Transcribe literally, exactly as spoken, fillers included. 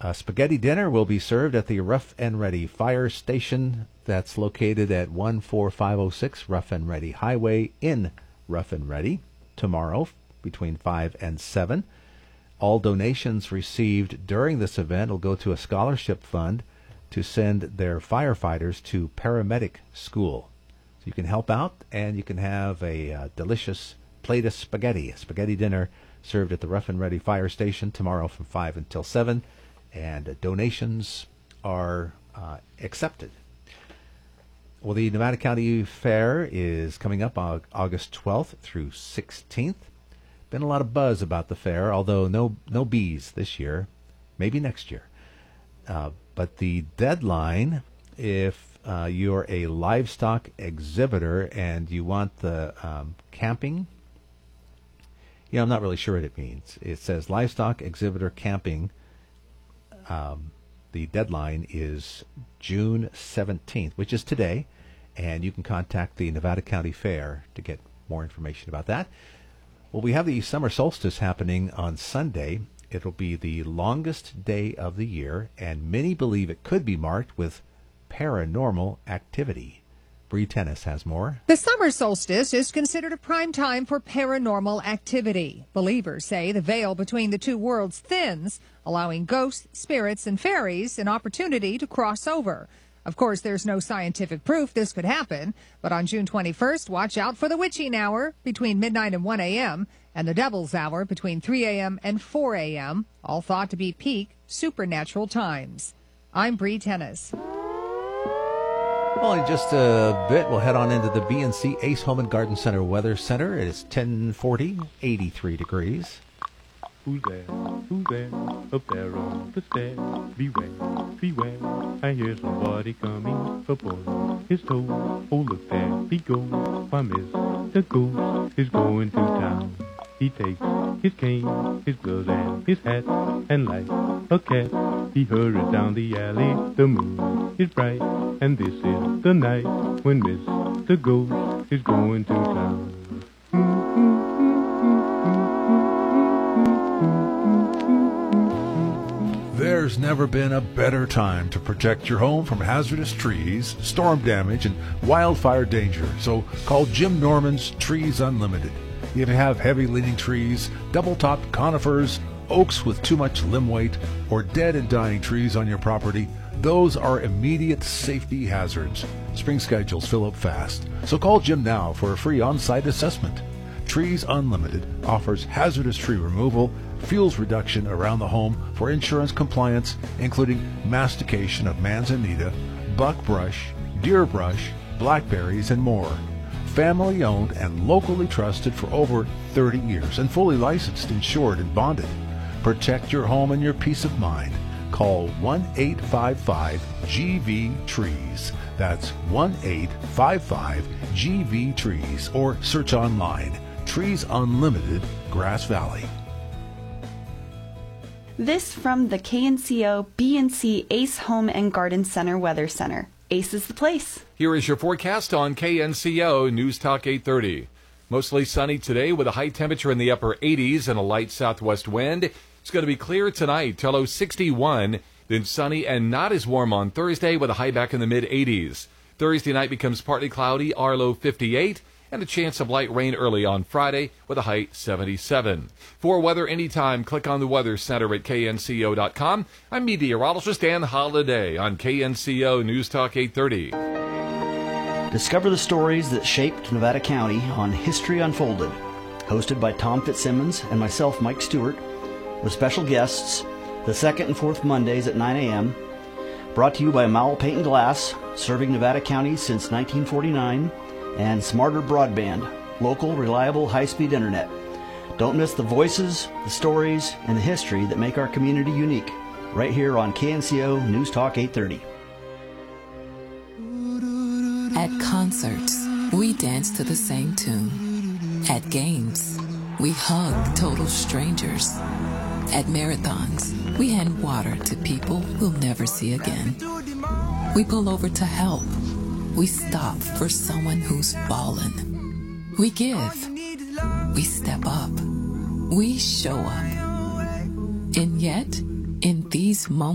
A spaghetti dinner will be served at the Rough and Ready Fire Station that's located at one four five oh six Rough and Ready Highway in Rough and Ready tomorrow between five and seven. All donations received during this event will go to a scholarship fund to send their firefighters to paramedic school. So you can help out, and you can have a uh, delicious plate of spaghetti, a spaghetti dinner served at the Rough and Ready Fire Station tomorrow from five until seven. And uh, donations are uh, accepted. Well, the Nevada County Fair is coming up on August twelfth through sixteenth. Been a lot of buzz about the fair, although no no bees this year, maybe next year. Uh, but the deadline, if uh, you're a livestock exhibitor and you want the um, camping, you know, I'm not really sure what it means. It says livestock exhibitor camping. Um, the deadline is June seventeenth, which is today, and you can contact the Nevada County Fair to get more information about that. Well, we have the summer solstice happening on Sunday. It'll be the longest day of the year, and many believe it could be marked with paranormal activity. Bree Tennis has more. The summer solstice is considered a prime time for paranormal activity. Believers say the veil between the two worlds thins, allowing ghosts, spirits, and fairies an opportunity to cross over. Of course, there's no scientific proof this could happen, but on June twenty-first, watch out for the witching hour between midnight and one a.m. and the devil's hour between three a.m. and four a.m., all thought to be peak supernatural times. I'm Bree Tennis. Well, in just a bit, we'll head on into the B and C Ace Home and Garden Center Weather Center. It is ten forty, eighty-three degrees. Who's there? Who's there? Up there on the stairs. Beware, beware. I hear somebody coming up on his toes. Oh, look there he goes. Why, Mister Ghost is going to town. He takes his cane, his gloves, and his hat, and like a cat, he hurries down the alley. The moon is bright, and this is the night when Mister Ghost is going to town. There's never been a better time to protect your home from hazardous trees, storm damage, and wildfire danger. So call Jim Norman's Trees Unlimited. If you have heavy-leaning trees, double-topped conifers, oaks with too much limb weight, or dead and dying trees on your property, those are immediate safety hazards. Spring schedules fill up fast, so call Jim now for a free on-site assessment. Trees Unlimited offers hazardous tree removal, fuels reduction around the home for insurance compliance, including mastication of manzanita, buckbrush, deer brush, blackberries, and more. Family owned and locally trusted for over thirty years and fully licensed, insured, and bonded. Protect your home and your peace of mind. Call one eight five five G V trees. That's one eight five five G V trees, or search online. Trees Unlimited, Grass Valley. This from the K N C O B and C Ace Home and Garden Center Weather Center. Ace is the place. Here is your forecast on K N C O News Talk eight thirty. Mostly sunny today with a high temperature in the upper eighties and a light southwest wind. It's going to be clear tonight till low sixty-one, then sunny and not as warm on Thursday with a high back in the mid eighties. Thursday night becomes partly cloudy, our low fifty-eight, and a chance of light rain early on Friday with a high seventy-seven. For weather anytime, click on the Weather Center at K N C O dot com. I'm meteorologist Dan Holliday on K N C O News Talk eight thirty. Discover the stories that shaped Nevada County on History Unfolded, hosted by Tom Fitzsimmons and myself, Mike Stewart, with special guests the second and fourth Mondays at nine a.m., brought to you by Mowell Paint and Glass, serving Nevada County since nineteen forty-nine, and Smarter Broadband, local, reliable, high-speed internet. Don't miss the voices, the stories, and the history that make our community unique, right here on K N C O News Talk eight thirty. At concerts, we dance to the same tune. At games, we hug total strangers. At marathons, we hand water to people we'll never see again. We pull over to help. We stop for someone who's fallen. We give. We step up. We show up. And yet, in these moments,